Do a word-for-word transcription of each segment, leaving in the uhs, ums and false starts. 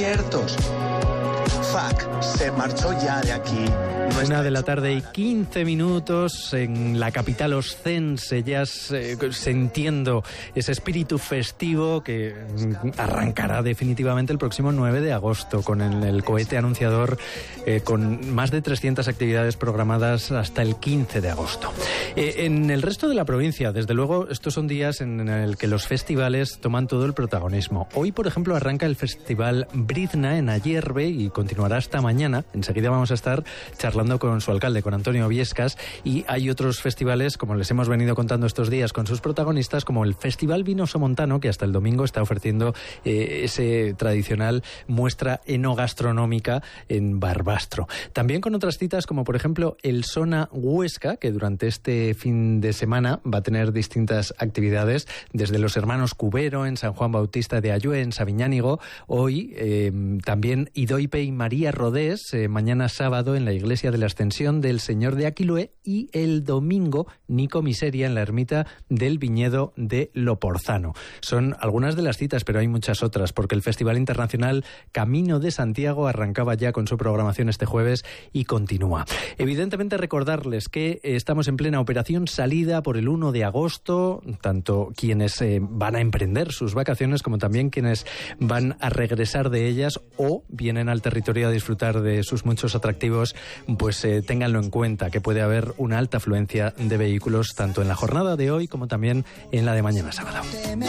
conciertos. Fuck, se marchó ya de aquí. No Una de la tarde y quince minutos en la capital oscense, ya se, sintiendo ese espíritu festivo que arrancará definitivamente el próximo nueve de agosto con el, el cohete anunciador, eh, con más de trescientas actividades programadas hasta el quince de agosto. Eh, en el resto de la provincia, desde luego, estos son días en el que los festivales toman todo el protagonismo. Hoy, por ejemplo, arranca el Festival Brizna en Ayerbe y continuará hasta mañana. Enseguida vamos a estar charlando con su alcalde, con Antonio Viescas, y hay otros festivales, como les hemos venido contando estos días, con sus protagonistas, como el Festival Vino Somontano, que hasta el domingo está ofreciendo eh, ese tradicional muestra enogastronómica en Barbastro. También con otras citas, como por ejemplo el Sona Huesca, que durante este fin de semana va a tener distintas actividades, desde los hermanos Cubero en San Juan Bautista de Ayue, en Sabiñánigo, hoy eh, también Idoipe y María Rodés, eh, mañana sábado en la iglesia de la Ascensión del Señor de Aquilué, y el domingo Nico Miseria en la ermita del Viñedo de Loporzano. Son algunas de las citas, pero hay muchas otras, porque el Festival Internacional Camino de Santiago arrancaba ya con su programación este jueves y continúa. Evidentemente, recordarles que estamos en plena operación salida por el uno de agosto, tanto quienes eh, van a emprender sus vacaciones como también quienes van a regresar de ellas o vienen al territorio a disfrutar de sus muchos atractivos. Pues eh, ténganlo en cuenta, que puede haber una alta afluencia de vehículos tanto en la jornada de hoy como también en la de mañana sábado.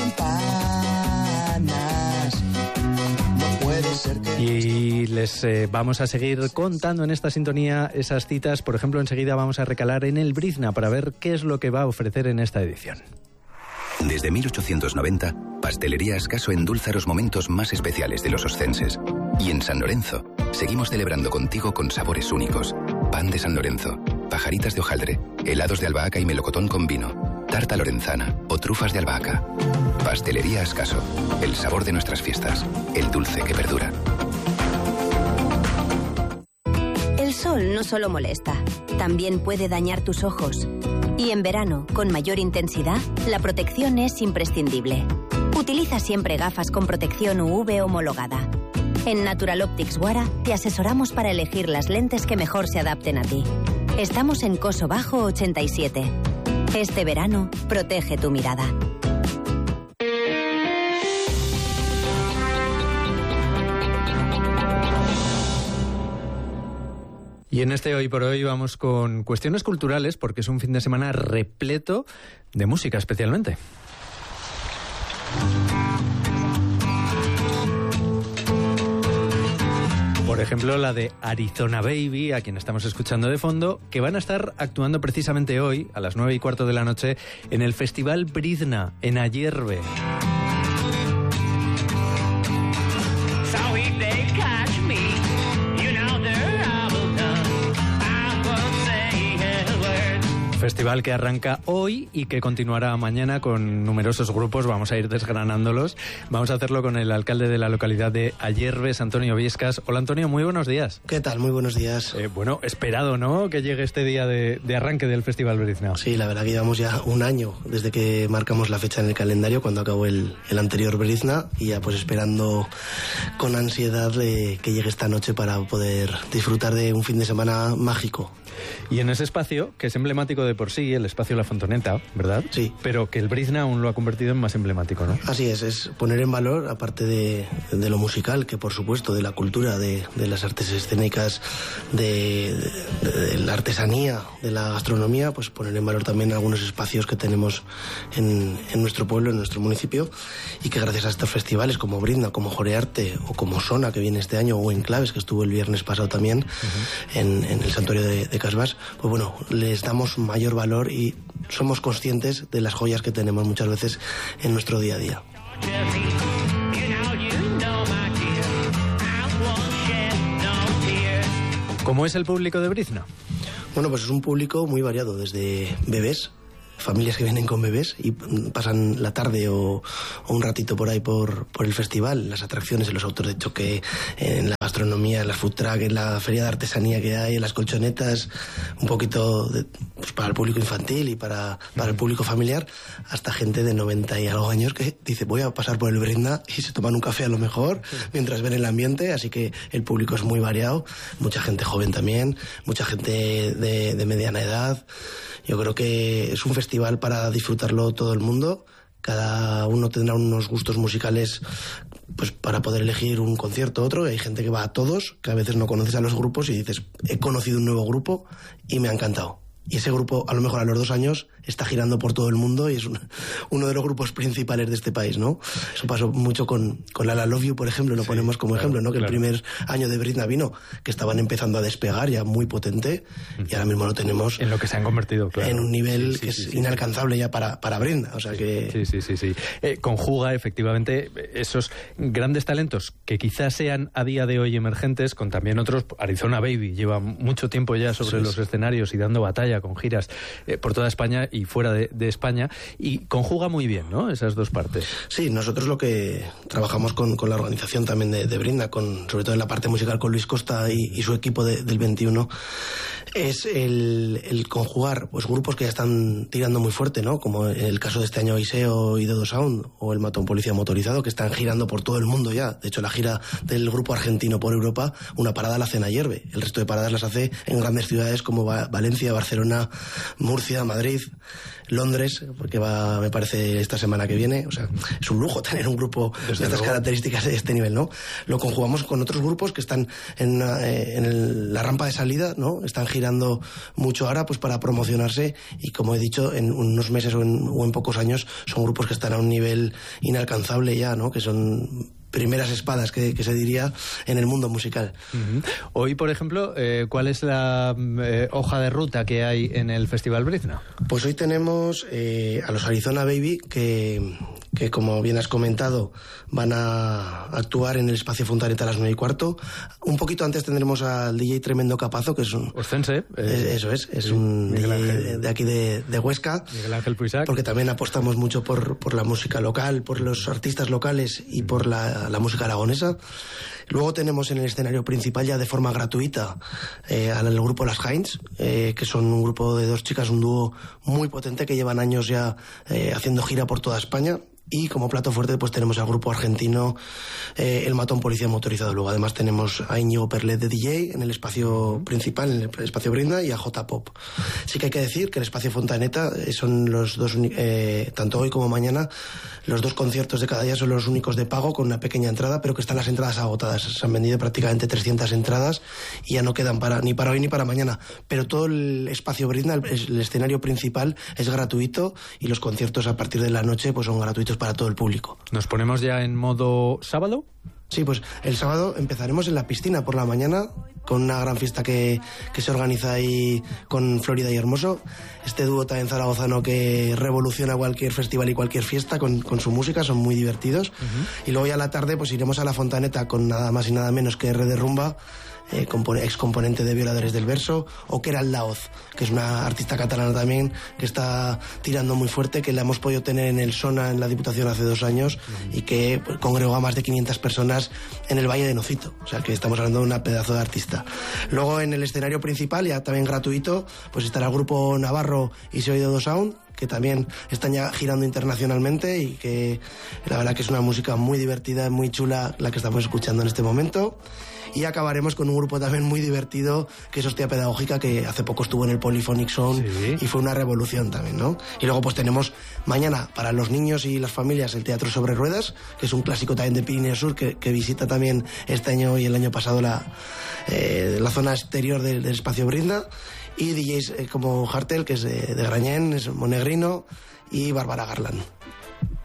Y les eh, vamos a seguir contando en esta sintonía esas citas. Por ejemplo, enseguida vamos a recalar en el Brizna para ver qué es lo que va a ofrecer en esta edición. Desde mil ochocientos noventa, Pastelería Ascaso endulza los momentos más especiales de los oscenses. Y en San Lorenzo, seguimos celebrando contigo con sabores únicos. Pan de San Lorenzo, pajaritas de hojaldre, helados de albahaca y melocotón con vino, tarta lorenzana o trufas de albahaca. Pastelería Ascaso, el sabor de nuestras fiestas, el dulce que perdura. El sol no solo molesta, también puede dañar tus ojos. Y en verano, con mayor intensidad, la protección es imprescindible. Utiliza siempre gafas con protección U V homologada. En Natural Optics Guara te asesoramos para elegir las lentes que mejor se adapten a ti. Estamos en Coso Bajo ochenta y siete. Este verano, protege tu mirada. Y en este Hoy por Hoy vamos con cuestiones culturales, porque es un fin de semana repleto de música especialmente. Por ejemplo, la de Arizona Baby, a quien estamos escuchando de fondo, que van a estar actuando precisamente hoy, a las nueve y cuarto de la noche, en el Festival Brizna, en Ayerbe. Festival que arranca hoy y que continuará mañana con numerosos grupos. Vamos a ir desgranándolos. Vamos a hacerlo con el alcalde de la localidad de Ayerbe, Antonio Viescas. Hola, Antonio, muy buenos días. ¿Qué tal? Muy buenos días. Eh, bueno, esperado, ¿no?, que llegue este día de, de arranque del Festival Brizna. Sí, la verdad que llevamos ya un año desde que marcamos la fecha en el calendario, cuando acabó el, el anterior Brizna, y ya pues esperando con ansiedad de que llegue esta noche para poder disfrutar de un fin de semana mágico. Y en ese espacio, que es emblemático de por sí, el espacio La Fontoneta, ¿verdad? Sí. Pero que el Brizna aún lo ha convertido en más emblemático, ¿no? Así es, es poner en valor, aparte de, de lo musical, que por supuesto, de la cultura, de, de las artes escénicas, de, de, de la artesanía, de la gastronomía, pues poner en valor también algunos espacios que tenemos en, en nuestro pueblo, en nuestro municipio, y que gracias a estos festivales como Brizna, como Jorearte o como Sona, que viene este año, o Enclaves, que estuvo el viernes pasado también, uh-huh. en, en el santuario de, de Casbás, pues bueno, les damos mayor valor y somos conscientes de las joyas que tenemos muchas veces en nuestro día a día. ¿Cómo es el público de Brizna? Bueno, pues es un público muy variado, desde bebés, familias que vienen con bebés y pasan la tarde o, o un ratito por ahí por, por el festival, las atracciones, en los autos de choque, en la gastronomía, en las food truck, en la feria de artesanía que hay, en las colchonetas, un poquito de, pues para el público infantil y para, para el público familiar, hasta gente de noventa y algo años que dice voy a pasar por el Brinda y se toman un café a lo mejor mientras ven el ambiente, así que el público es muy variado, mucha gente joven también, mucha gente de, de mediana edad. Yo creo que es un festival para disfrutarlo todo el mundo. Cada uno tendrá unos gustos musicales pues para poder elegir un concierto u otro. Hay gente que va a todos, que a veces no conoces a los grupos y dices, he conocido un nuevo grupo y me ha encantado. Y ese grupo, a lo mejor a los dos años, está girando por todo el mundo y es un, uno de los grupos principales de este país, ¿no? Eso pasó mucho con, con La La Love You, por ejemplo, lo sí, ponemos como claro, ejemplo, ¿no? Que claro. El primer año de Britney vino, que estaban empezando a despegar ya muy potente, uh-huh. y ahora mismo lo tenemos... En lo que se han convertido, claro. En un nivel sí, sí, que sí, es sí, inalcanzable sí. ya para, para Britney, o sea que... Sí, sí, sí, sí. Eh, conjuga, efectivamente, esos grandes talentos que quizás sean a día de hoy emergentes, con también otros. Arizona Baby lleva mucho tiempo ya sobre sí, los sí. escenarios y dando batalla con giras eh, por toda España y fuera de, de España, y conjuga muy bien, ¿no?, esas dos partes. Sí, nosotros lo que trabajamos con, con la organización también de, de Brinda, con, sobre todo en la parte musical con Luis Costa y, y su equipo de, del veintiuno, es el, el conjugar pues grupos que ya están tirando muy fuerte, ¿no?, como en el caso de este año Iseo y Dedo Sound o el Matón Policía Motorizado, que están girando por todo el mundo ya. De hecho, la gira del grupo argentino por Europa, una parada la hace en Ayerbe, el resto de paradas las hace en grandes ciudades como Valencia, Barcelona, Murcia, Madrid, Londres, porque va, me parece, esta semana que viene. O sea, es un lujo tener un grupo Desde de estas luego. características de este nivel, ¿no? Lo conjugamos con otros grupos que están en, una, eh, en el, la rampa de salida, ¿no? Están girando mucho ahora pues para promocionarse, y como he dicho, en unos meses o en, o en pocos años son grupos que están a un nivel inalcanzable ya, ¿no? Que son primeras espadas, que, que se diría, en el mundo musical. Uh-huh. Hoy, por ejemplo, eh, ¿cuál es la eh, hoja de ruta que hay en el Festival Brizna? Pues hoy tenemos eh, a los Arizona Baby, que, que como bien has comentado, van a actuar en el Espacio Fontaneta a las nueve y cuarto. Un poquito antes tendremos al D J Tremendo Capazo, que es un... Oscense. Eh, eso es, es sí, un D J de, de aquí de, de Huesca. Miguel Ángel Puisac. Porque también apostamos mucho por, por la música local, por los artistas locales y por la la música aragonesa. Luego tenemos en el escenario principal ya de forma gratuita eh, al grupo Las Heinz, eh, que son un grupo de dos chicas, un dúo muy potente que llevan años ya eh, haciendo gira por toda España. Y como plato fuerte pues tenemos al grupo argentino eh, El Matón Policía Motorizado. Luego además tenemos a Íñigo Perlet de D J en el espacio principal, en el espacio Brinda, y a J-Pop. Sí que hay que decir que el espacio Fontaneta son los dos, eh, tanto hoy como mañana, los dos conciertos de cada día son los únicos de pago, con una pequeña entrada, pero que están las entradas agotadas. Se han vendido prácticamente trescientas entradas y ya no quedan para ni para hoy ni para mañana. Pero todo el espacio Brinda, el, el escenario principal, es gratuito, y los conciertos a partir de la noche pues son gratuitos para todo el público. ¿Nos ponemos ya en modo sábado? Sí, pues el sábado empezaremos en la piscina por la mañana, con una gran fiesta que, que se organiza ahí con Florida y Hermoso. Este dúo también zaragozano que revoluciona cualquier festival y cualquier fiesta con, con su música, son muy divertidos. Uh-huh. Y luego ya a la tarde pues iremos a la Fontaneta con nada más y nada menos que R de Rumba, Eh, ex componente de Violadores del Verso, o Keral Laoz, que es una artista catalana también que está tirando muy fuerte, que la hemos podido tener en el Sona, en la Diputación, hace dos años, mm. y que pues, congregó a más de quinientas personas en el Valle de Nocito. O sea que estamos hablando de una pedazo de artista. Luego en el escenario principal, ya también gratuito, pues estará el grupo Navarro y Se Oído Do Sound, que también están ya girando internacionalmente, y que la verdad que es una música muy divertida, muy chula la que estamos escuchando en este momento. Y acabaremos con un grupo también muy divertido, que es Hostia Pedagógica, que hace poco estuvo en el Polyphonic Sound, sí. y fue una revolución también, ¿no? Y luego pues tenemos mañana para los niños y las familias el Teatro sobre Ruedas, que es un clásico también de Pirineo Sur, que, que visita también este año y el año pasado la, eh, la zona exterior del, del espacio Brinda. Y D Js eh, como Hartel, que es de, de Grañén, es Monegrino, y Bárbara Garland.